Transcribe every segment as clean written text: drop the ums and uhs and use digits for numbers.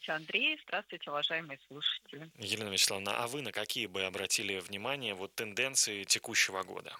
Здравствуйте, Андрей. Здравствуйте, уважаемые слушатели. Елена Вячеславовна, а вы на какие бы обратили внимание тенденции текущего года?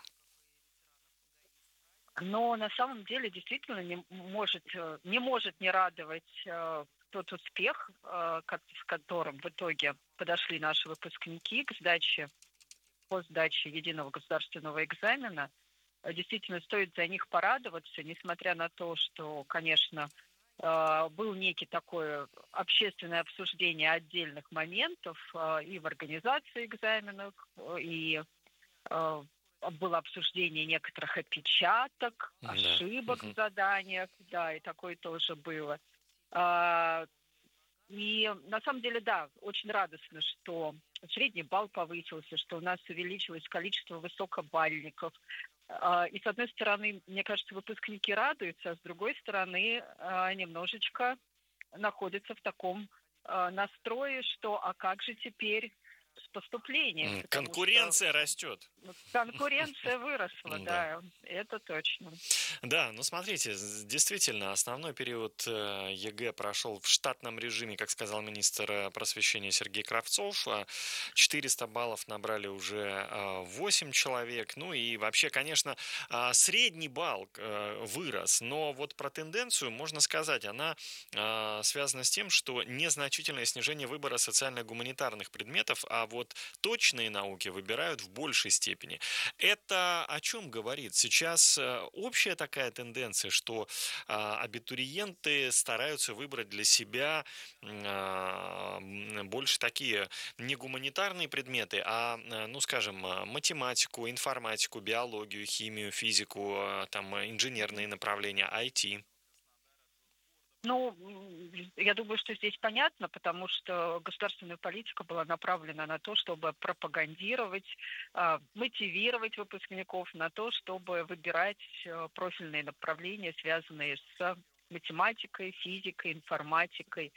Но на самом деле действительно не может не радовать тот успех, с которым в итоге подошли наши выпускники по сдаче единого государственного экзамена. Действительно, стоит за них порадоваться, несмотря на то, что, конечно, был некий такое общественное обсуждение отдельных моментов и в организации экзаменов, и э, было обсуждение некоторых опечаток, Да. ошибок в Мгм. заданиях, да, и такое тоже было. А, И на самом деле, да, очень радостно, что средний балл повысился, что у нас увеличилось количество высокобальников. И с одной стороны, мне кажется, выпускники радуются, а с другой стороны, немножечко находятся в таком настрое, что а как же теперь с поступлением, потому что Конкуренция растет. конкуренция выросла, Да. да, это точно. Да, ну смотрите, действительно, основной период ЕГЭ прошел в штатном режиме, как сказал министр просвещения Сергей Кравцов. 400 баллов набрали уже 8 человек. Ну и вообще, конечно, средний балл вырос. Но вот про тенденцию можно сказать, она связана с тем, что незначительное снижение выбора социально-гуманитарных предметов, а вот точные науки выбирают в большей степени. Это о чем говорит? Сейчас общая такая тенденция, что абитуриенты стараются выбрать для себя больше такие не гуманитарные предметы, ну, скажем, математику, информатику, биологию, химию, физику, там, инженерные направления, IT. Ну, я думаю, что здесь понятно, потому что государственная политика была направлена на то, чтобы пропагандировать, мотивировать выпускников на то, чтобы выбирать профильные направления, связанные с математикой, физикой, информатикой.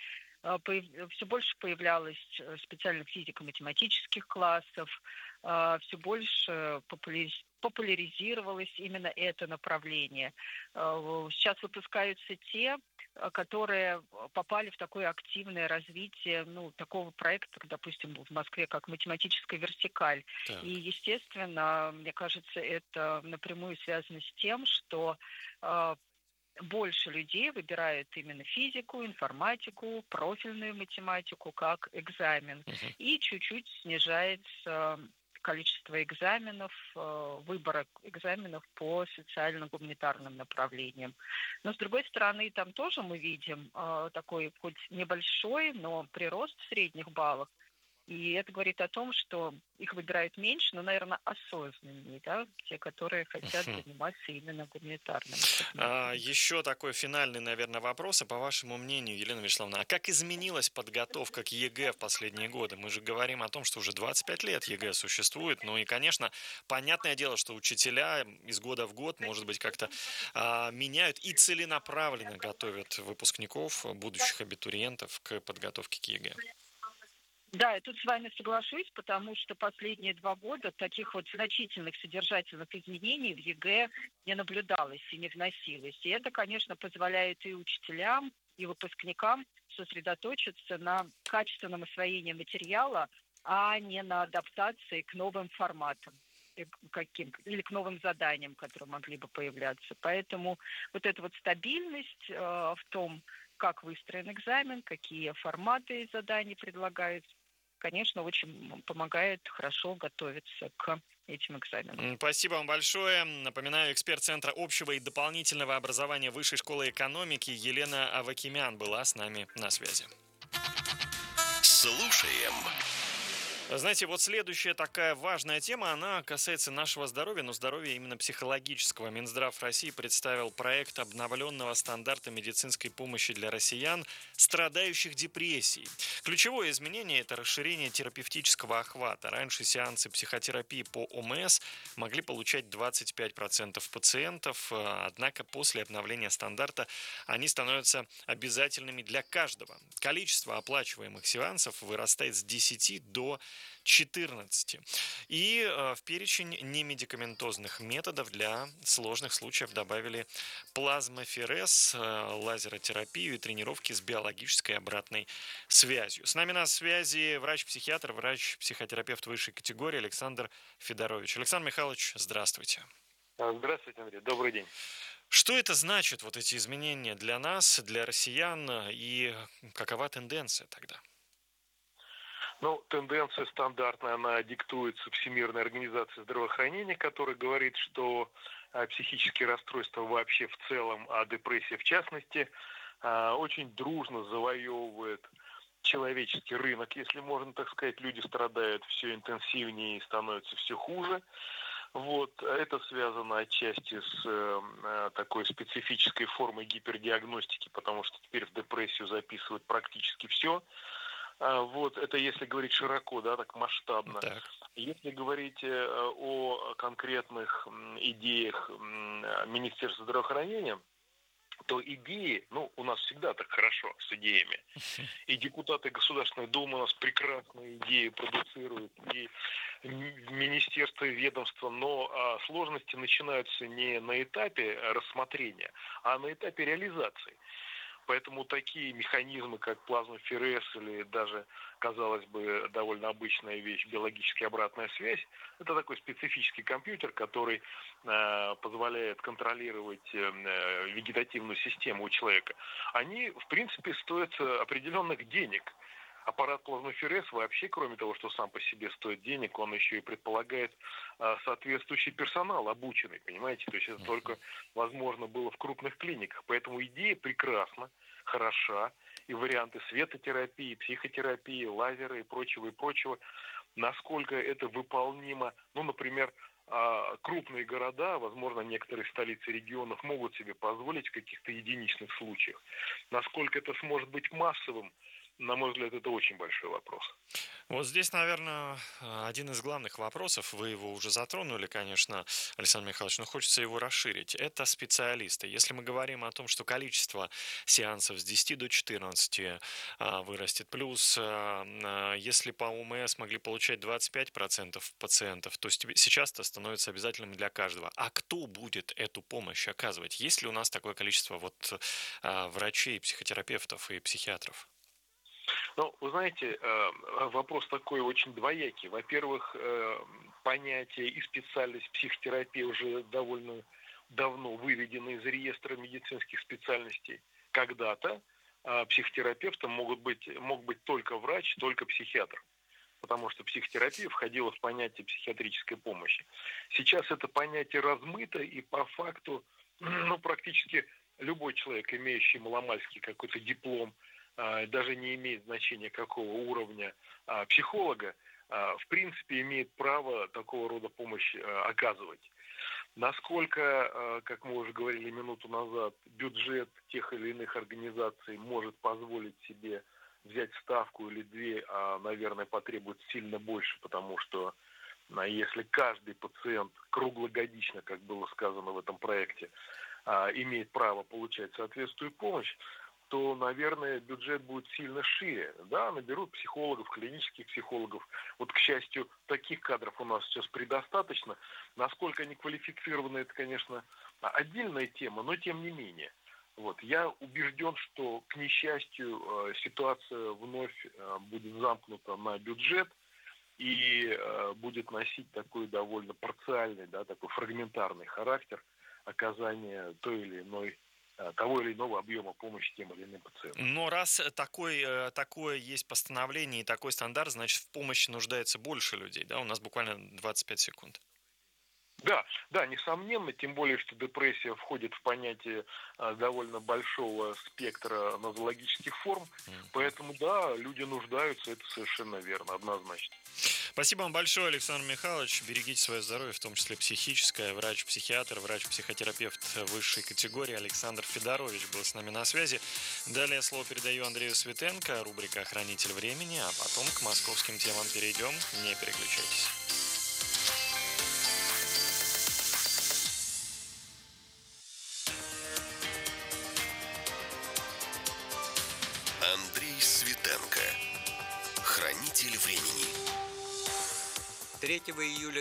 Все больше появлялось специальных физико-математических классов, все больше популяризировалось именно это направление. Сейчас выпускаются те, которые попали в такое активное развитие, ну, такого проекта, как, допустим, в Москве, как математическая вертикаль. И, Так. естественно, мне кажется, это напрямую связано с тем, что э, больше людей выбирают именно физику, информатику, профильную математику как экзамен. Мгм. И чуть-чуть снижается количество экзаменов, выбора экзаменов по социально-гуманитарным направлениям. Но, с другой стороны, там тоже мы видим такой хоть небольшой, но прирост средних баллов. И это говорит о том, что их выбирают меньше, но, наверное, осознаннее, да, те, которые хотят заниматься именно гуманитарными предметами. Еще такой финальный, наверное, вопрос. А по вашему мнению, Елена Вячеславовна, а как изменилась подготовка к ЕГЭ в последние годы? Мы же говорим о том, что уже 25 лет ЕГЭ существует. Ну и, конечно, понятное дело, что учителя из года в год, может быть, как-то меняют и целенаправленно готовят выпускников, будущих абитуриентов к подготовке к ЕГЭ. Да, я тут с вами соглашусь, потому что последние 2 года таких вот значительных содержательных изменений в ЕГЭ не наблюдалось и не вносилось. И это, конечно, позволяет и учителям, и выпускникам сосредоточиться на качественном освоении материала, а не на адаптации к новым форматам или к новым заданиям, которые могли бы появляться. Поэтому вот эта вот стабильность в том, как выстроен экзамен, какие форматы заданий предлагаются, конечно, очень помогает хорошо готовиться к этим экзаменам. Спасибо вам большое. Напоминаю, эксперт Центра общего и дополнительного образования Высшей школы экономики Елена Авакимян была с нами на связи. Слушаем. Знаете, вот следующая такая важная тема, она касается нашего здоровья, но здоровья именно психологического. Минздрав России представил проект обновленного стандарта медицинской помощи для россиян, страдающих депрессией. Ключевое изменение – это расширение терапевтического охвата. Раньше сеансы психотерапии по ОМС могли получать 25% пациентов, однако после обновления стандарта они становятся обязательными для каждого. Количество оплачиваемых сеансов вырастает с 10 до 14. И в перечень немедикаментозных методов для сложных случаев добавили плазмоферез, лазеротерапию и тренировки с биологической обратной связью. С нами на связи врач-психиатр, врач-психотерапевт высшей категории Александр Федорович. Александр Михайлович, здравствуйте. Здравствуйте, Андрей. Добрый день. Что это значит, вот эти изменения для нас, для россиян, и какова тенденция тогда? Тенденция стандартная, она диктуется Всемирной организацией здравоохранения, которая говорит, что психические расстройства вообще в целом, а депрессия в частности, очень дружно завоевывает человеческий рынок, если можно так сказать. Люди страдают все интенсивнее и становится все хуже. Это связано отчасти с такой специфической формой гипердиагностики, потому что теперь в депрессию записывают практически все. Это если говорить широко, да, так масштабно. Так. Если говорить о конкретных идеях Министерства здравоохранения, то идеи, у нас всегда так хорошо с идеями. И депутаты Государственной Думы у нас прекрасные идеи продуцируют, и министерство, и ведомство, но сложности начинаются не на этапе рассмотрения, а на этапе реализации. Поэтому такие механизмы, как плазмоферез или даже, казалось бы, довольно обычная вещь, биологически обратная связь, это такой специфический компьютер, который позволяет контролировать вегетативную систему у человека. Они, в принципе, стоят определенных денег. Аппарат плазмоферез вообще, кроме того, что сам по себе стоит денег, он еще и предполагает соответствующий персонал, обученный, понимаете? То есть это только возможно было в крупных клиниках. Поэтому идея прекрасна, хороша, и варианты светотерапии, психотерапии, лазера и прочего. Насколько это выполнимо, например, крупные города, возможно, некоторые столицы регионов могут себе позволить в каких-то единичных случаях. Насколько это сможет быть массовым, на мой взгляд, это очень большой вопрос. Вот здесь, наверное, один из главных вопросов, вы его уже затронули, конечно, Александр Михайлович, но хочется его расширить. Это специалисты. Если мы говорим о том, что количество сеансов с 10 до 14 вырастет, плюс если по ОМС могли получать 25% пациентов, то сейчас это становится обязательным для каждого. А кто будет эту помощь оказывать? Есть ли у нас такое количество врачей, психотерапевтов и психиатров? Вы знаете, вопрос такой очень двоякий. Во-первых, понятие и специальность психотерапии уже довольно давно выведены из реестра медицинских специальностей. Когда-то психотерапевтом мог быть только врач, только психиатр, потому что психотерапия входила в понятие психиатрической помощи. Сейчас это понятие размыто, и по факту практически любой человек, имеющий маломальский какой-то диплом, даже не имеет значения какого уровня психолога, в принципе имеет право такого рода помощь оказывать. Насколько, как мы уже говорили минуту назад, бюджет тех или иных организаций может позволить себе взять ставку или две, наверное, потребуется сильно больше, потому что если каждый пациент круглогодично, как было сказано в этом проекте, имеет право получать соответствующую помощь, то, наверное, бюджет будет сильно шире. Да, наберут психологов, клинических психологов. К счастью, таких кадров у нас сейчас предостаточно. Насколько они квалифицированы, это, конечно, отдельная тема, но тем не менее. Я убежден, что, к несчастью, ситуация вновь будет замкнута на бюджет и будет носить такой довольно парциальный, такой фрагментарный характер оказания того или иного объема помощи тем или иным пациентам. Но раз такое есть постановление и такой стандарт, значит, в помощи нуждается больше людей, да? У нас буквально 25 секунд. Да, несомненно, тем более, что депрессия входит в понятие довольно большого спектра нозологических форм, поэтому, да, люди нуждаются, это совершенно верно, однозначно. Спасибо вам большое, Александр Михайлович. Берегите свое здоровье, в том числе психическое. Врач-психиатр, врач-психотерапевт высшей категории Александр Федорович был с нами на связи. Далее слово передаю Андрею Светенко, рубрика «Хранитель времени», а потом к московским темам перейдем. Не переключайтесь. Андрей Светенко. Хранитель времени. 3 июля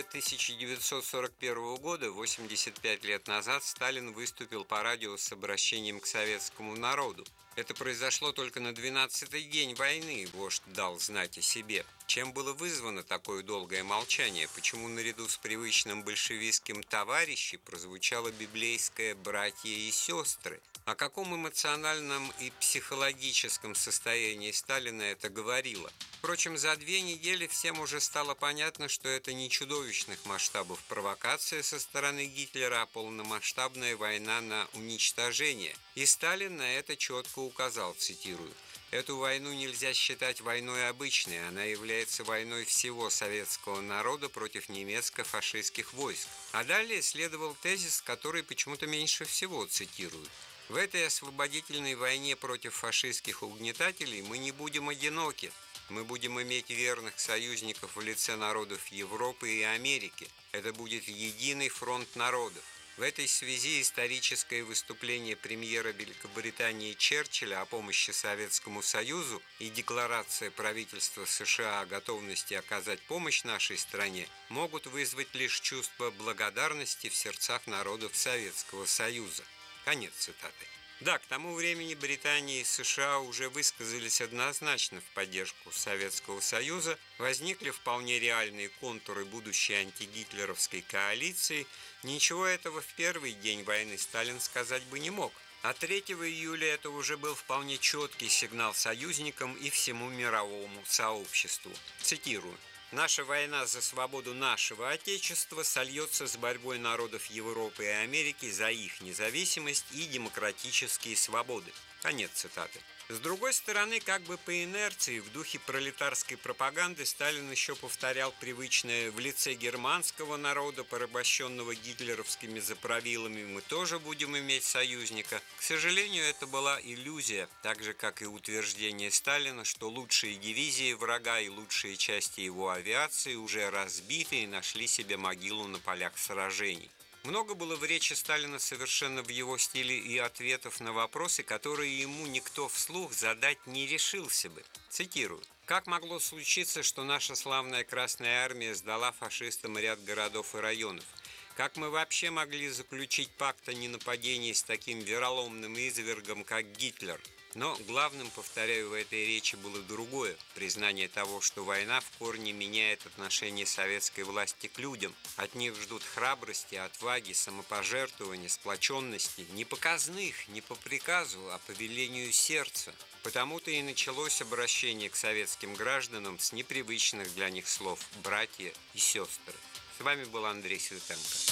1941 года, 85 лет назад, Сталин выступил по радио с обращением к советскому народу. Это произошло только на 12-й день войны, вождь дал знать о себе. Чем было вызвано такое долгое молчание? Почему наряду с привычным большевистским «товарищи» прозвучало библейское «братья и сестры»? О каком эмоциональном и психологическом состоянии Сталина это говорило? Впрочем, за 2 недели всем уже стало понятно, что это не чудовищных масштабов провокация со стороны Гитлера, а полномасштабная война на уничтожение. И Сталин на это четко указал, цитирую: «Эту войну нельзя считать войной обычной, она является войной всего советского народа против немецко-фашистских войск». А далее следовал тезис, который почему-то меньше всего цитируют: «В этой освободительной войне против фашистских угнетателей мы не будем одиноки. Мы будем иметь верных союзников в лице народов Европы и Америки. Это будет единый фронт народов». В этой связи историческое выступление премьера Великобритании Черчилля о помощи Советскому Союзу и декларация правительства США о готовности оказать помощь нашей стране могут вызвать лишь чувство благодарности в сердцах народов Советского Союза. Конец цитаты. Да, к тому времени Британия и США уже высказались однозначно в поддержку Советского Союза, возникли вполне реальные контуры будущей антигитлеровской коалиции. Ничего этого в первый день войны Сталин сказать бы не мог. А 3 июля это уже был вполне четкий сигнал союзникам и всему мировому сообществу. Цитирую: «Наша война за свободу нашего Отечества сольется с борьбой народов Европы и Америки за их независимость и демократические свободы». Конец цитаты. С другой стороны, как бы по инерции, в духе пролетарской пропаганды Сталин еще повторял привычное: в лице германского народа, порабощенного гитлеровскими заправилами, мы тоже будем иметь союзника. К сожалению, это была иллюзия, так же, как и утверждение Сталина, что лучшие дивизии врага и лучшие части его авиации уже разбиты и нашли себе могилу на полях сражений. Много было в речи Сталина совершенно в его стиле и ответов на вопросы, которые ему никто вслух задать не решился бы. Цитирую: «Как могло случиться, что наша славная Красная Армия сдала фашистам ряд городов и районов? Как мы вообще могли заключить пакт о ненападении с таким вероломным извергом, как Гитлер?» Но главным, повторяю, в этой речи было другое – признание того, что война в корне меняет отношение советской власти к людям. От них ждут храбрости, отваги, самопожертвования, сплоченности, не показных, не по приказу, а по велению сердца. Потому-то и началось обращение к советским гражданам с непривычных для них слов «братья» и «сестры». С вами был Андрей Светенко.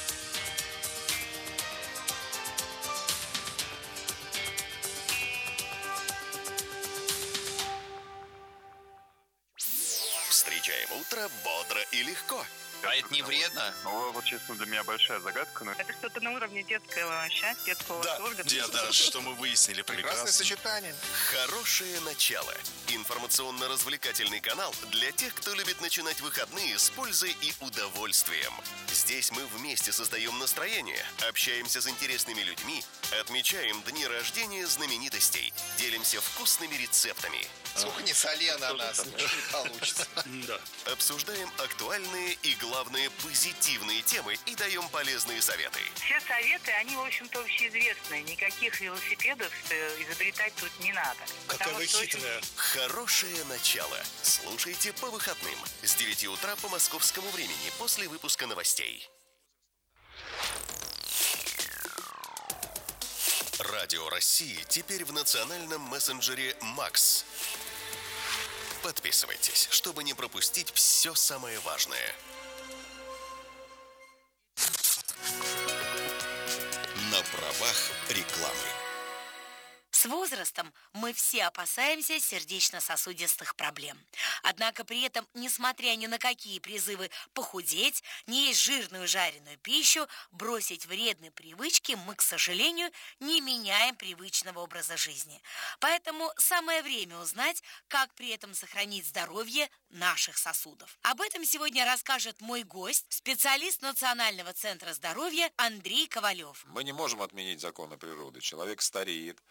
Встречаем утро бодро и легко. А это не вредно? Ну, вот честно, для меня большая загадка. Но... Это что-то на уровне детского счастья, детского восторга. Деда, что мы выяснили, прекрасное сочетание. Хорошее начало. Информационно-развлекательный канал для тех, кто любит начинать выходные с пользой и удовольствием. Здесь мы вместе создаем настроение, общаемся с интересными людьми, отмечаем дни рождения знаменитостей, делимся вкусными рецептами. Сколько не соли ананас, ничего не получится. Да. Обсуждаем актуальные и, главное, позитивные темы и даем полезные советы. Все советы, они, в общем-то, общеизвестные. Никаких велосипедов изобретать тут не надо. Какая вы хитрая. Хорошее начало. Слушайте по выходным с 9 утра по московскому времени после выпуска новостей. Радио России теперь в национальном мессенджере «Макс». Подписывайтесь, чтобы не пропустить все самое важное. На правах рекламы. С возрастом мы все опасаемся сердечно-сосудистых проблем. Однако при этом, несмотря ни на какие призывы похудеть, не есть жирную жареную пищу, бросить вредные привычки, мы, к сожалению, не меняем привычного образа жизни. Поэтому самое время узнать, как при этом сохранить здоровье наших сосудов. Об этом сегодня расскажет мой гость, специалист Национального центра здоровья Андрей Ковалев. Мы не можем отменить законы природы. Человек стареет, организм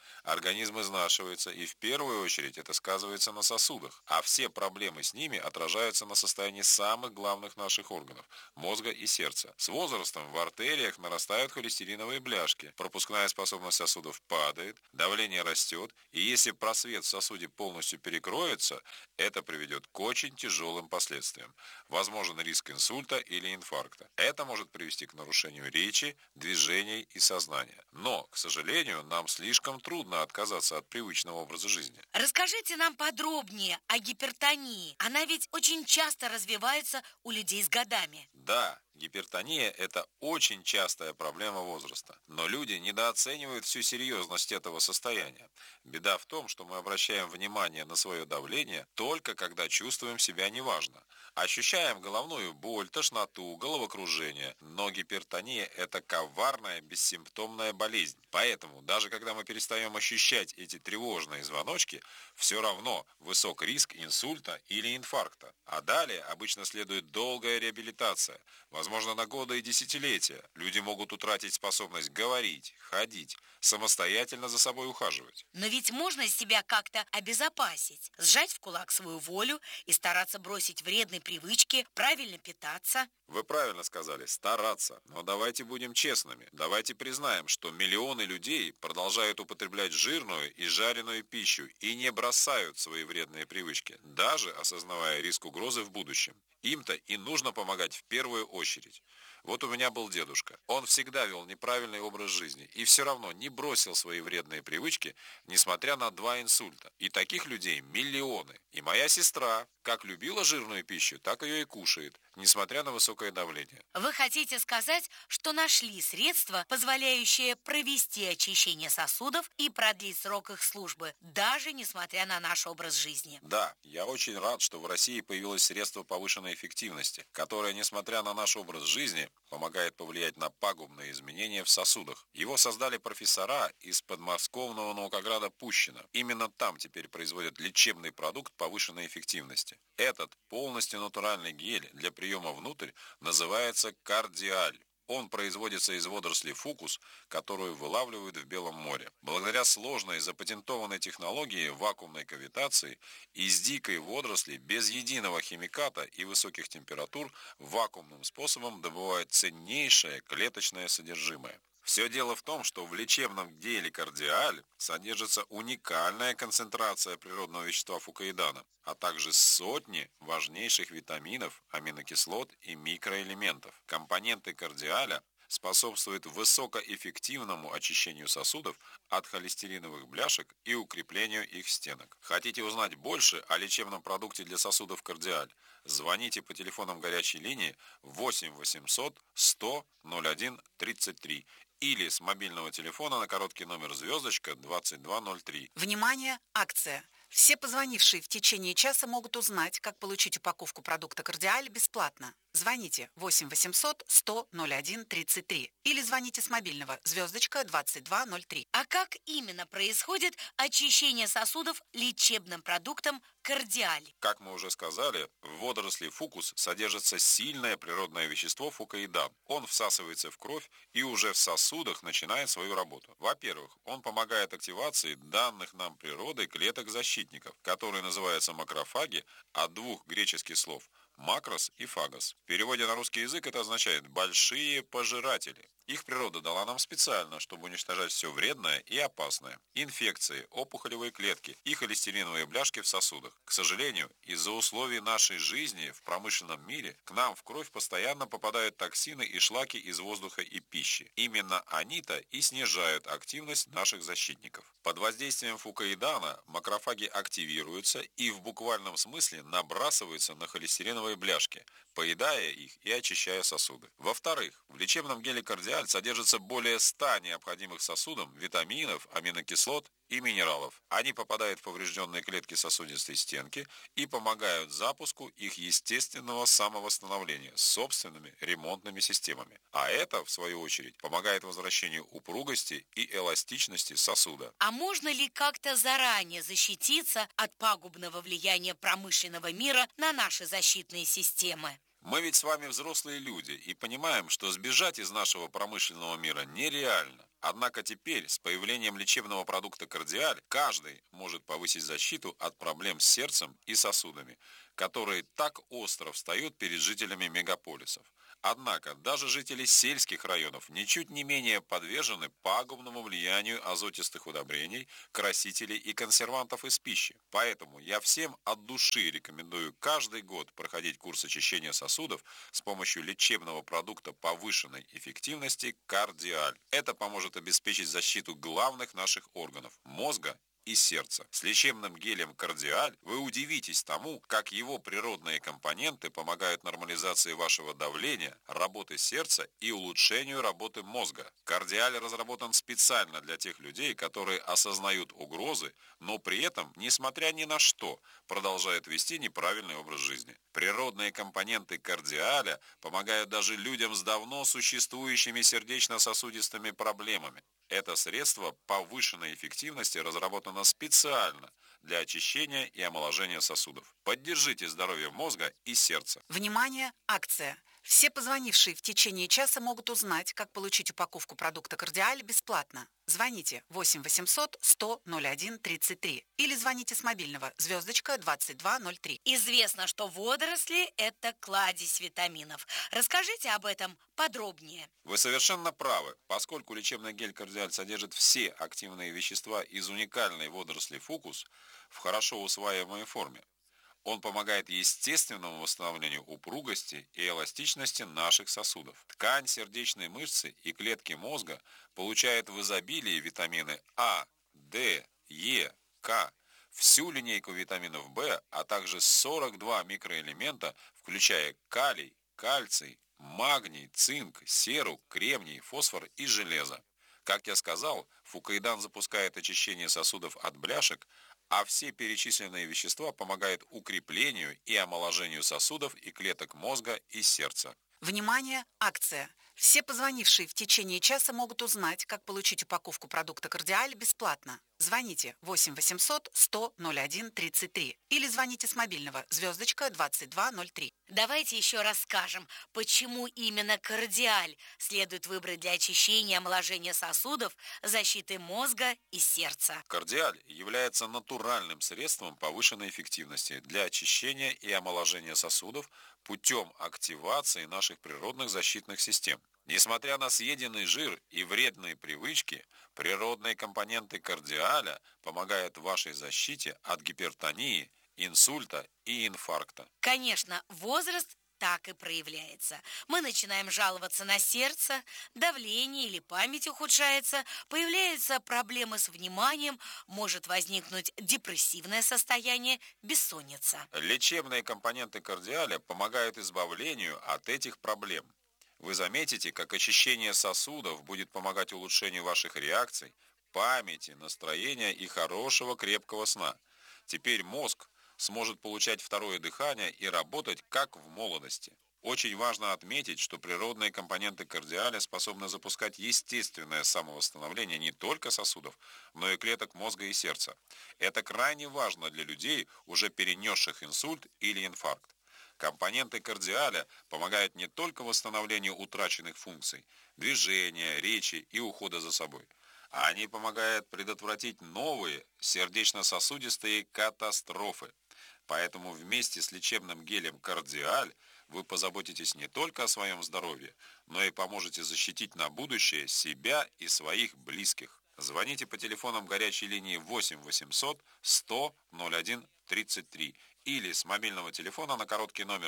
организм изнашивается, и в первую очередь это сказывается на сосудах, а все проблемы с ними отражаются на состоянии самых главных наших органов – мозга и сердца. С возрастом в артериях нарастают холестериновые бляшки, пропускная способность сосудов падает, давление растет, и если просвет в сосуде полностью перекроется, это приведет к очень тяжелым последствиям. Возможен риск инсульта или инфаркта. Это может привести к нарушению речи, движений и сознания. Но, к сожалению, нам слишком трудно отказаться от привычного образа жизни. Расскажите нам подробнее о гипертонии. Она ведь очень часто развивается у людей с годами. Да, гипертония – это очень частая проблема возраста. Но люди недооценивают всю серьезность этого состояния. Беда в том, что мы обращаем внимание на свое давление только когда чувствуем себя неважно. Ощущаем головную боль, тошноту, головокружение. Но гипертония – это коварная, бессимптомная болезнь. Поэтому, даже когда мы перестаем ощущать эти тревожные звоночки, все равно высок риск инсульта или инфаркта. А далее обычно следует долгая реабилитация, возможно, на годы и десятилетия. Люди могут утратить способность говорить, ходить, самостоятельно за собой ухаживать. Но ведь можно себя как-то обезопасить. Сжать в кулак свою волю и стараться бросить вредные привычки, правильно питаться. Вы правильно сказали, стараться. Но давайте будем честными. Давайте признаем, что миллионы людей продолжают употреблять жирную и жареную пищу и не бросают свои вредные привычки, даже осознавая риск угрозы в будущем. Им-то и нужно помогать в первую очередь. Вот у меня был дедушка. Он всегда вел неправильный образ жизни и все равно не бросил свои вредные привычки, несмотря на 2 инсульта. И таких людей миллионы. И моя сестра как любила жирную пищу, так ее и кушает, несмотря на высокое давление. Вы хотите сказать, что нашли средства, позволяющие провести очищение сосудов и продлить срок их службы, даже несмотря на наш образ жизни? Да, я очень рад, что в России появилось средство повышенной эффективности, которое, несмотря на наш образ жизни, помогает повлиять на пагубные изменения в сосудах. Его создали профессора из подмосковного наукограда Пущино. Именно там теперь производят лечебный продукт повышенной эффективности. Этот полностью натуральный гель для приема внутрь называется кардиаль. Он производится из водорослей фукус, которую вылавливают в Белом море. Благодаря сложной запатентованной технологии вакуумной кавитации из дикой водоросли без единого химиката и высоких температур вакуумным способом добывают ценнейшее клеточное содержимое. Все дело в том, что в лечебном геле кардиаль содержится уникальная концентрация природного вещества фукоидана, а также сотни важнейших витаминов, аминокислот и микроэлементов. Компоненты кардиаля способствуют высокоэффективному очищению сосудов от холестериновых бляшек и укреплению их стенок. Хотите узнать больше о лечебном продукте для сосудов кардиаль? Звоните по телефонам горячей линии 8 800 100 01 33 или с мобильного телефона на короткий номер звездочка 2203. Внимание, акция! Все позвонившие в течение часа могут узнать, как получить упаковку продукта «Кардиаль» бесплатно. Звоните 8 800 100 01 33 или звоните с мобильного звездочка 2203. А как именно происходит очищение сосудов лечебным продуктом «Кардиаль»? Как мы уже сказали, в водоросли фукус содержится сильное природное вещество фукоидан. Он всасывается в кровь и уже в сосудах начинает свою работу. Во-первых, он помогает активации данных нам природой клеток-защитников, которые называются макрофаги, от 2 греческих слов «макрос» и «фагос». В переводе на русский язык это означает «большие пожиратели». Их природа дала нам специально, чтобы уничтожать все вредное и опасное. Инфекции, опухолевые клетки и холестериновые бляшки в сосудах. К сожалению, из-за условий нашей жизни в промышленном мире к нам в кровь постоянно попадают токсины и шлаки из воздуха и пищи. Именно они-то и снижают активность наших защитников. Под воздействием фукоидана макрофаги активируются и в буквальном смысле набрасываются на холестериновые бляшки, поедая их и очищая сосуды. Во-вторых, в лечебном геле кардиаль содержится более 100 необходимых сосудам витаминов, аминокислот и минералов. Они попадают в поврежденные клетки сосудистой стенки и помогают запуску их естественного самовосстановления собственными ремонтными системами. А это, в свою очередь, помогает возвращению упругости и эластичности сосуда. А можно ли как-то заранее защититься от пагубного влияния промышленного мира на наши защитные системы? Мы ведь с вами взрослые люди и понимаем, что сбежать из нашего промышленного мира нереально. Однако теперь, с появлением лечебного продукта «Кардиаль», каждый может повысить защиту от проблем с сердцем и сосудами, которые так остро встают перед жителями мегаполисов. Однако даже жители сельских районов ничуть не менее подвержены пагубному влиянию азотистых удобрений, красителей и консервантов из пищи. Поэтому я всем от души рекомендую каждый год проходить курс очищения сосудов с помощью лечебного продукта повышенной эффективности «Кардиаль». Это поможет обеспечить защиту главных наших органов – мозга и сердца. С лечебным гелем «Кардиаль» вы удивитесь тому, как его природные компоненты помогают нормализации вашего давления, работы сердца и улучшению работы мозга. «Кардиаль» разработан специально для тех людей, которые осознают угрозы, но при этом, несмотря ни на что, продолжают вести неправильный образ жизни. Природные компоненты «Кардиаля» помогают даже людям с давно существующими сердечно-сосудистыми проблемами. Это средство повышенной эффективности разработано специально для очищения и омоложения сосудов. Поддержите здоровье мозга и сердца. Внимание! Акция! Все позвонившие в течение часа могут узнать, как получить упаковку продукта «Кардиаль» бесплатно. Звоните 8 800 100 01 33 или звоните с мобильного *2203. Известно, что водоросли – это кладезь витаминов. Расскажите об этом подробнее. Вы совершенно правы, поскольку лечебный гель «Кардиаль» содержит все активные вещества из уникальной водоросли фукус в хорошо усваиваемой форме. Он помогает естественному восстановлению упругости и эластичности наших сосудов. Ткань сердечной мышцы и клетки мозга получают в изобилии витамины А, D, Е, К, всю линейку витаминов В, а также 42 микроэлемента, включая калий, кальций, магний, цинк, серу, кремний, фосфор и железо. Как я сказал, фукоидан запускает очищение сосудов от бляшек, а все перечисленные вещества помогают укреплению и омоложению сосудов и клеток мозга и сердца. Внимание! Акция! Все позвонившие в течение часа могут узнать, как получить упаковку продукта «Кардиаль» бесплатно. Звоните 8 800 100 01 33 или звоните с мобильного *2203. Давайте еще расскажем, почему именно «Кардиаль» следует выбрать для очищения и омоложения сосудов, защиты мозга и сердца. «Кардиаль» является натуральным средством повышенной эффективности для очищения и омоложения сосудов путем активации наших природных защитных систем. Несмотря на съеденный жир и вредные привычки, природные компоненты «Кардиаля» помогают вашей защите от гипертонии, инсульта и инфаркта. Конечно, возраст так и проявляется. Мы начинаем жаловаться на сердце, давление или память ухудшается, появляются проблемы с вниманием, может возникнуть депрессивное состояние, бессонница. Лечебные компоненты «Кардиаля» помогают избавлению от этих проблем. Вы заметите, как очищение сосудов будет помогать улучшению ваших реакций, памяти, настроения и хорошего крепкого сна. Теперь мозг сможет получать второе дыхание и работать как в молодости. Очень важно отметить, что природные компоненты «Кардиаля» способны запускать естественное самовосстановление не только сосудов, но и клеток мозга и сердца. Это крайне важно для людей, уже перенесших инсульт или инфаркт. Компоненты «Кардиаля» помогают не только восстановлению утраченных функций, движения, речи и ухода за собой. Они помогают предотвратить новые сердечно-сосудистые катастрофы. Поэтому вместе с лечебным гелем «Кардиаль» вы позаботитесь не только о своем здоровье, но и поможете защитить на будущее себя и своих близких. Звоните по телефонам горячей линии 8 800 100 01 33 или с мобильного телефона на короткий номер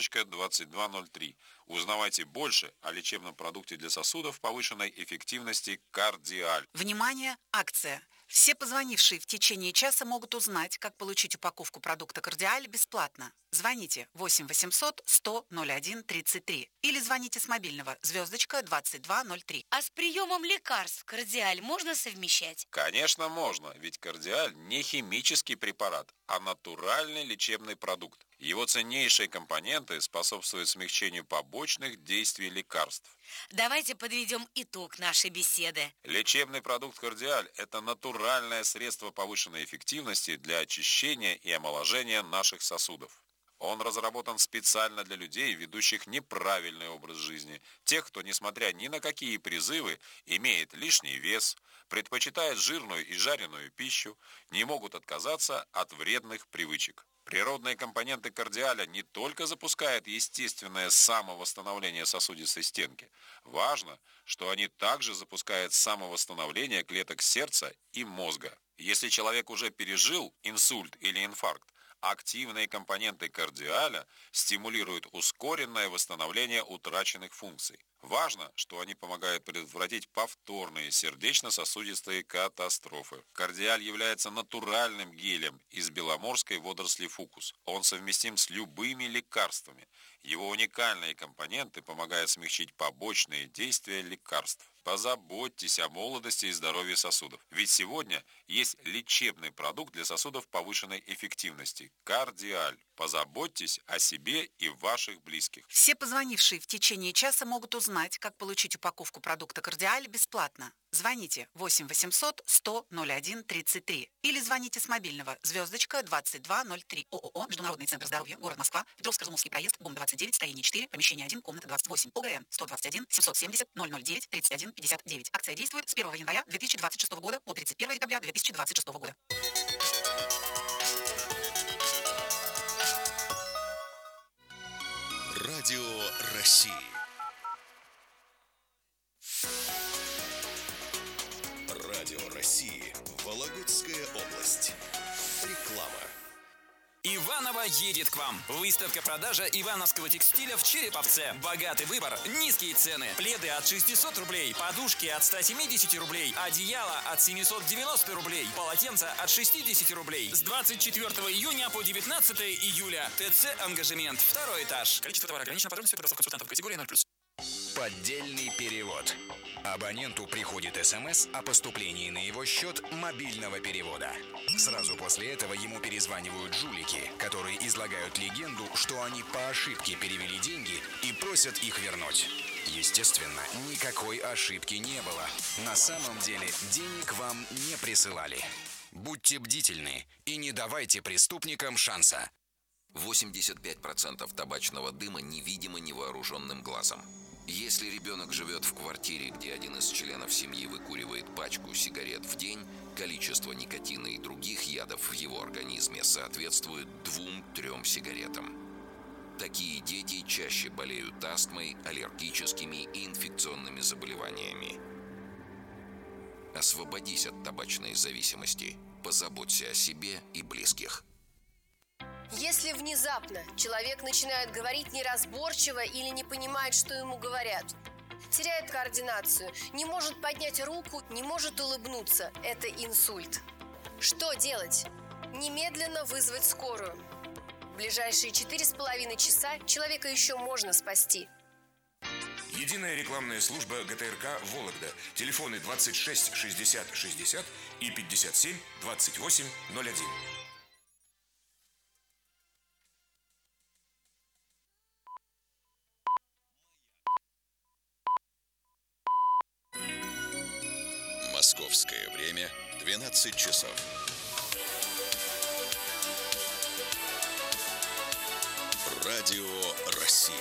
*2203. Узнавайте больше о лечебном продукте для сосудов повышенной эффективности «Кардиаль». Внимание! Акция! Все позвонившие в течение часа могут узнать, как получить упаковку продукта «Кардиаль» бесплатно. Звоните 8 800 100 01 33 или звоните с мобильного *2203. А с приемом лекарств «Кардиаль» можно совмещать? Конечно, можно, ведь «Кардиаль» не химический препарат, а натуральный лечебный продукт. Его ценнейшие компоненты способствуют смягчению побочных действий лекарств. Давайте подведем итог нашей беседы. Лечебный продукт «Кардиаль» – это натуральное средство повышенной эффективности для очищения и омоложения наших сосудов. Он разработан специально для людей, ведущих неправильный образ жизни, тех, кто, несмотря ни на какие призывы, имеет лишний вес, предпочитает жирную и жареную пищу, не могут отказаться от вредных привычек. Природные компоненты кардиаля не только запускают естественное самовосстановление сосудистой стенки. Важно, что они также запускают самовосстановление клеток сердца и мозга. Если человек уже пережил инсульт или инфаркт, активные компоненты кардиаля стимулируют ускоренное восстановление утраченных функций. Важно, что они помогают предотвратить повторные сердечно-сосудистые катастрофы. Кардиаль является натуральным гелем из беломорской водоросли фукус. Он совместим с любыми лекарствами. Его уникальные компоненты помогают смягчить побочные действия лекарств. Позаботьтесь о молодости и здоровье сосудов. Ведь сегодня есть лечебный продукт для сосудов повышенной эффективности – кардиаль. Позаботьтесь о себе и ваших близких. Все позвонившие в течение часа могут узнать, как получить упаковку продукта «Кардиаль» бесплатно. Звоните 8 800 100 01 33 или звоните с мобильного *2203. ООО «Международный центр здоровья», город Москва, Петровско-Разумовский проезд, ГУМ 29, строение 4, помещение 1, комната 28, ОГРН 121 770 009 31 59. Акция действует с 1 января 2026 года по 31 декабря 2026 года. Радио России. Радио России. Вологодская область. Реклама. Иваново едет к вам. Выставка-продажа ивановского текстиля в Череповце. Богатый выбор, низкие цены. Пледы от 600 рублей, подушки от 170 рублей, одеяло от 790 рублей, полотенца от 60 рублей. С 24 июня по 19 июля. ТЦ «Ангажемент», 2-й этаж. Количество товара ограничено, подробности в консультантов категории 0+. Поддельный перевод. Абоненту приходит СМС о поступлении на его счет мобильного перевода. Сразу после этого ему перезванивают жулики, которые излагают легенду, что они по ошибке перевели деньги и просят их вернуть. Естественно, никакой ошибки не было. На самом деле денег вам не присылали. Будьте бдительны и не давайте преступникам шанса. 85% табачного дыма невидимо невооруженным глазом. Если ребенок живет в квартире, где один из членов семьи выкуривает пачку сигарет в день, количество никотина и других ядов в его организме соответствует 2-3 сигаретам. Такие дети чаще болеют астмой, аллергическими и инфекционными заболеваниями. Освободись от табачной зависимости. Позаботься о себе и близких. Если внезапно человек начинает говорить неразборчиво или не понимает, что ему говорят, теряет координацию, не может поднять руку, не может улыбнуться, это инсульт. Что делать? Немедленно вызвать скорую. В ближайшие 4,5 часа человека еще можно спасти. Единая рекламная служба ГТРК «Вологда». Телефоны 26 60 60 и 57 28 01. Московское время 12 часов. Радио России.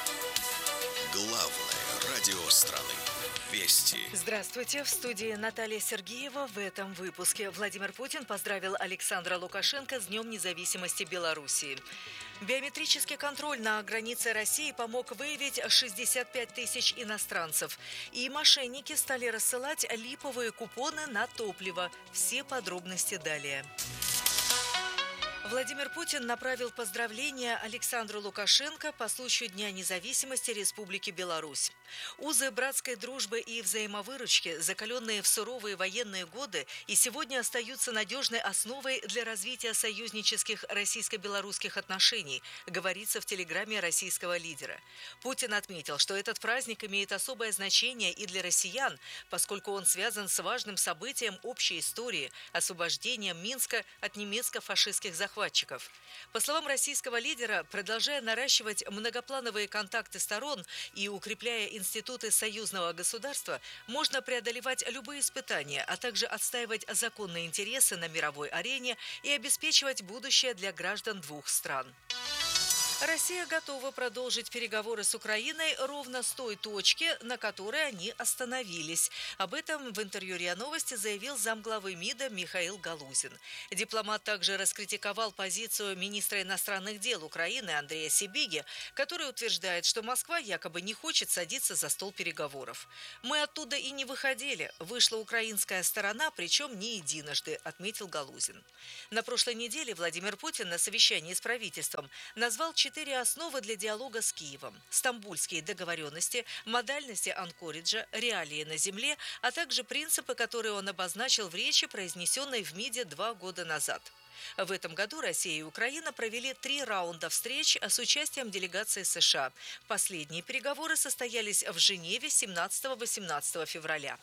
Главное радио страны. Вести. Здравствуйте. В студии Наталья Сергеева. В этом выпуске Владимир Путин поздравил Александра Лукашенко с Днем независимости Белоруссии. Биометрический контроль на границе России помог выявить 65 тысяч иностранцев. И мошенники стали рассылать липовые купоны на топливо. Все подробности далее. Владимир Путин направил поздравления Александру Лукашенко по случаю Дня независимости Республики Беларусь. Узы братской дружбы и взаимовыручки, закаленные в суровые военные годы, и сегодня остаются надежной основой для развития союзнических российско-белорусских отношений, говорится в телеграмме российского лидера. Путин отметил, что этот праздник имеет особое значение и для россиян, поскольку он связан с важным событием общей истории – освобождением Минска от немецко-фашистских захватчиков. По словам российского лидера, продолжая наращивать многоплановые контакты сторон и укрепляя институты союзного государства, можно преодолевать любые испытания, а также отстаивать законные интересы на мировой арене и обеспечивать будущее для граждан двух стран. Россия готова продолжить переговоры с Украиной ровно с той точки, на которой они остановились. Об этом в интервью РИА Новости заявил замглавы МИДа Михаил Галузин. Дипломат также раскритиковал позицию министра иностранных дел Украины Андрея Сибиги, который утверждает, что Москва якобы не хочет садиться за стол переговоров. «Мы оттуда и не выходили. Вышла украинская сторона, причем не единожды», отметил Галузин. На прошлой неделе Владимир Путин на совещании с правительством назвал 4 основы для диалога с Киевом: стамбульские договоренности, модальности Анкориджа, реалии на земле, а также принципы, которые он обозначил в речи, произнесенной в МИДе 2 года назад. В этом году Россия и Украина провели 3 раунда встреч с участием делегации США. Последние переговоры состоялись в Женеве 17-18 февраля.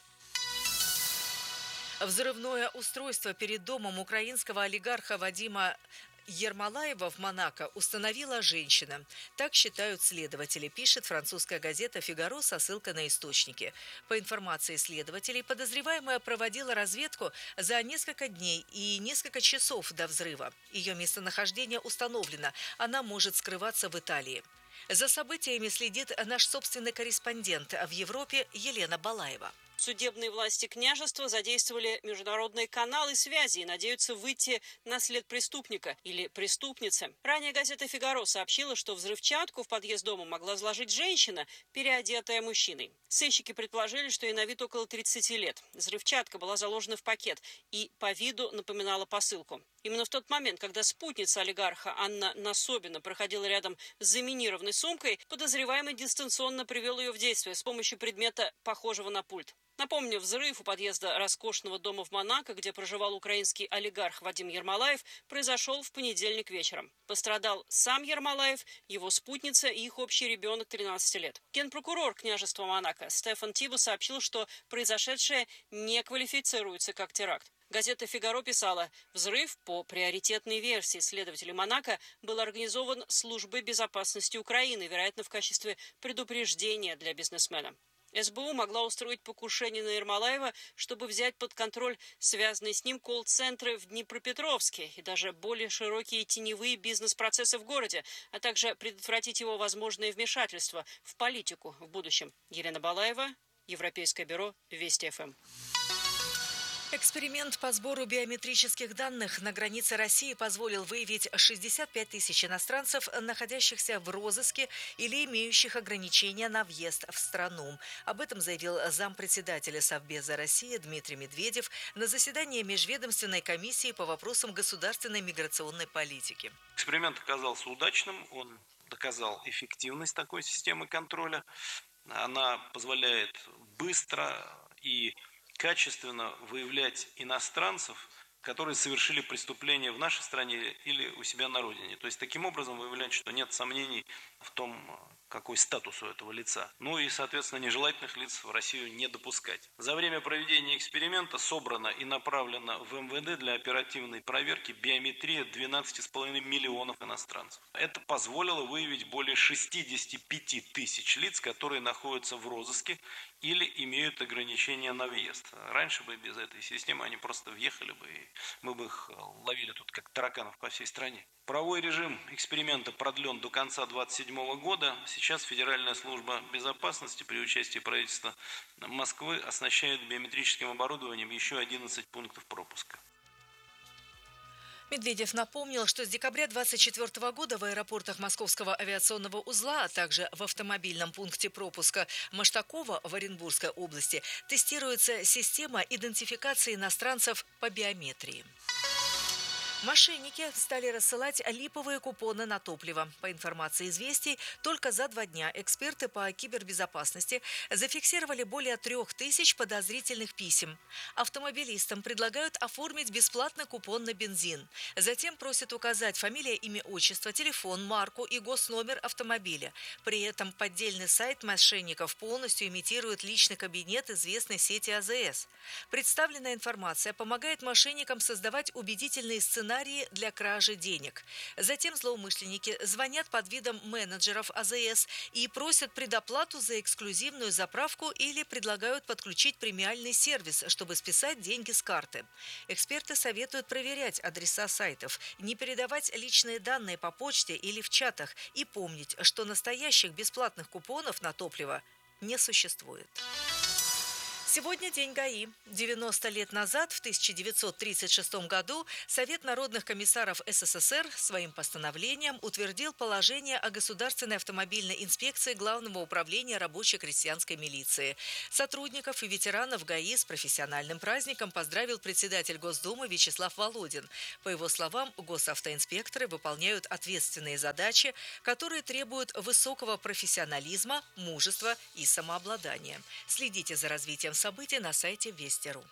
Взрывное устройство перед домом украинского олигарха Вадима Ермолаева в Монако установила женщина. Так считают следователи, пишет французская газета «Фигаро» со ссылкой на источники. По информации следователей, подозреваемая проводила разведку за несколько дней и несколько часов до взрыва. Ее местонахождение установлено. Она может скрываться в Италии. За событиями следит наш собственный корреспондент в Европе Елена Балаева. Судебные власти княжества задействовали международные каналы связи и надеются выйти на след преступника или преступницы. Ранее газета «Фигаро» сообщила, что взрывчатку в подъезд дома могла заложить женщина, переодетая мужчиной. Сыщики предположили, что ей на вид около 30 лет. Взрывчатка была заложена в пакет и по виду напоминала посылку. Именно в тот момент, когда спутница олигарха Анна Насобина проходила рядом с заминированной сумкой, подозреваемый дистанционно привел ее в действие с помощью предмета, похожего на пульт. Напомню, взрыв у подъезда роскошного дома в Монако, где проживал украинский олигарх Вадим Ермолаев, произошел в понедельник вечером. Пострадал сам Ермолаев, его спутница и их общий ребенок 13 лет. Генпрокурор княжества Монако Стефан Тибо сообщил, что произошедшее не квалифицируется как теракт. Газета «Фигаро» писала, взрыв, по приоритетной версии следователей Монако, был организован Службой безопасности Украины, вероятно, в качестве предупреждения для бизнесмена. СБУ могла устроить покушение на Ермолаева, чтобы взять под контроль связанные с ним колл-центры в Днепропетровске и даже более широкие теневые бизнес-процессы в городе, а также предотвратить его возможное вмешательство в политику в будущем. Елена Балаева, Европейское бюро Вести ФМ. Эксперимент по сбору биометрических данных на границе России позволил выявить 65 тысяч иностранцев, находящихся в розыске или имеющих ограничения на въезд в страну. Об этом заявил зампредседателя Совбеза России Дмитрий Медведев на заседании Межведомственной комиссии по вопросам государственной миграционной политики. Эксперимент оказался удачным, он доказал эффективность такой системы контроля. Она позволяет быстро и качественно выявлять иностранцев, которые совершили преступление в нашей стране или у себя на родине. То есть таким образом выявлять, что нет сомнений в том, какой статус у этого лица. Ну и, соответственно, нежелательных лиц в Россию не допускать. За время проведения эксперимента собрано и направлено в МВД для оперативной проверки биометрия 12,5 миллионов иностранцев. Это позволило выявить более 65 тысяч лиц, которые находятся в розыске или имеют ограничения на въезд. Раньше бы без этой системы они просто въехали бы, и мы бы их ловили тут как тараканов по всей стране. Правовой режим эксперимента продлен до конца 2027 года. Сейчас Федеральная служба безопасности при участии правительства Москвы оснащает биометрическим оборудованием еще 11 пунктов пропуска. Медведев напомнил, что с декабря 2024 года в аэропортах Московского авиационного узла, а также в автомобильном пункте пропуска Маштакова в Оренбургской области тестируется система идентификации иностранцев по биометрии. Мошенники стали рассылать липовые купоны на топливо. По информации «Известий», только за 2 дня эксперты по кибербезопасности зафиксировали более 3000 подозрительных писем. Автомобилистам предлагают оформить бесплатный купон на бензин. Затем просят указать фамилия, имя, отчество, телефон, марку и госномер автомобиля. При этом поддельный сайт мошенников полностью имитирует личный кабинет известной сети АЗС. Представленная информация помогает мошенникам создавать убедительные сценарии сценарии для кражи денег. Затем злоумышленники звонят под видом менеджеров АЗС и просят предоплату за эксклюзивную заправку или предлагают подключить премиальный сервис, чтобы списать деньги с карты. Эксперты советуют проверять адреса сайтов, не передавать личные данные по почте или в чатах и помнить, что настоящих бесплатных купонов на топливо не существует. Сегодня день ГАИ. 90 лет назад, в 1936 году, Совет народных комиссаров СССР своим постановлением утвердил положение о Государственной автомобильной инспекции Главного управления рабоче-крестьянской милиции. Сотрудников и ветеранов ГАИ с профессиональным праздником поздравил председатель Госдумы Вячеслав Володин. По его словам, госавтоинспекторы выполняют ответственные задачи, которые требуют высокого профессионализма, мужества и самообладания. Следите за развитием событий на сайте Вести.ру.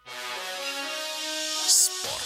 Спорт.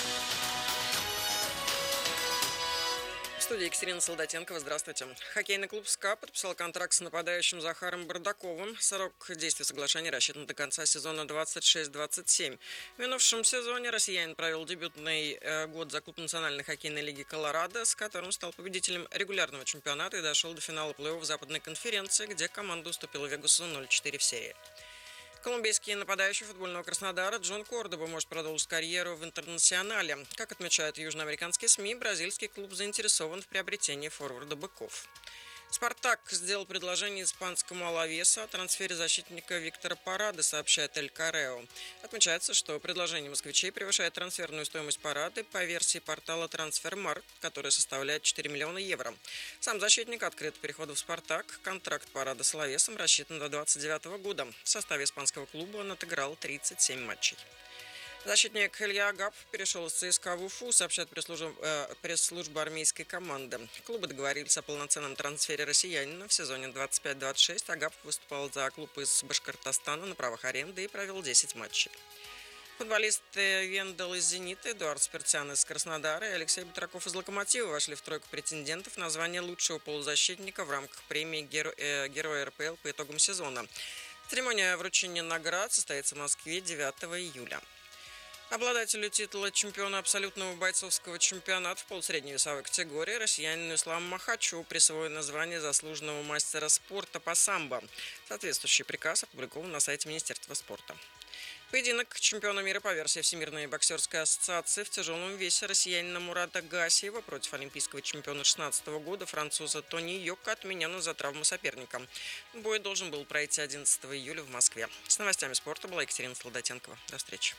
В студии Екатерина Солдатенкова. Здравствуйте. Хоккейный клуб «СКА» подписал контракт с нападающим Захаром Бардаковым. Срок действия соглашения рассчитан до конца сезона 26-27. В минувшем сезоне россиянин провел дебютный год за клуб Национальной хоккейной лиги «Колорадо», с которым стал победителем регулярного чемпионата и дошел до финала плей-офф Западной конференции, где команда уступила Вегасу 0-4 в серии. Колумбийский нападающий футбольного Краснодара Джон Кордоба может продолжить карьеру в интернационале. Как отмечают южноамериканские СМИ, бразильский клуб заинтересован в приобретении форварда быков. «Спартак» сделал предложение испанскому «Алавесу» о трансфере защитника Виктора Парады, сообщает «Эль Коррео». Отмечается, что предложение москвичей превышает трансферную стоимость Парады по версии портала «Трансфермаркт», которая составляет 4 миллиона евро. Сам защитник открыт к переходу в «Спартак». Контракт Парады с «Алавесом» рассчитан до 2029 года. В составе испанского клуба он отыграл 37 матчей. Защитник Илья Агапов перешел из ЦСКА в Уфу, сообщает пресс-служба армейской команды. Клубы договорились о полноценном трансфере россиянина. В сезоне 25-26 Агапов выступал за клуб из Башкортостана на правах аренды и провел 10 матчей. Футболисты Вендел из «Зенита», Эдуард Спиртян из Краснодара и Алексей Батраков из «Локомотива» вошли в тройку претендентов на звание лучшего полузащитника в рамках премии Героя РПЛ по итогам сезона. Церемония вручения наград состоится в Москве 9 июля. Обладателю титула чемпиона абсолютного бойцовского чемпионата в полусредней весовой категории россиянину Исламу Махачу присвоено звание заслуженного мастера спорта по самбо. Соответствующий приказ опубликован на сайте Министерства спорта. Поединок чемпиона мира по версии Всемирной боксерской ассоциации в тяжелом весе россиянина Мурата Гасиева против олимпийского чемпиона 2016 года француза Тони Йока отменен из-за травмы соперника. Бой должен был пройти 11 июля в Москве. С новостями спорта была Екатерина Солдатенкова. До встречи.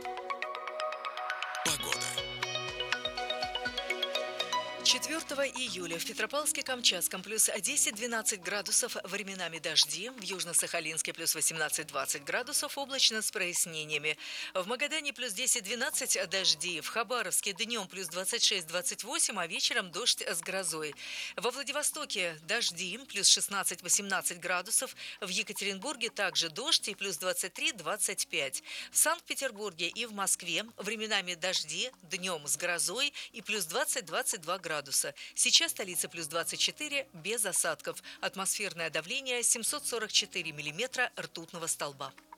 Погода. 4 июля в Петропавловске-Камчатском плюс 10-12 градусов, временами дожди, в Южно-Сахалинске плюс 18-20 градусов, облачно с прояснениями. В Магадане плюс 10-12 дожди, в Хабаровске днем плюс 26-28, а вечером дождь с грозой. Во Владивостоке дожди, плюс 16-18 градусов, в Екатеринбурге также дождь и плюс 23-25. В Санкт-Петербурге и в Москве временами дожди, днем с грозой и плюс 20-22 градуса. Сейчас столица плюс 24, без осадков. Атмосферное давление 744 миллиметра ртутного столба.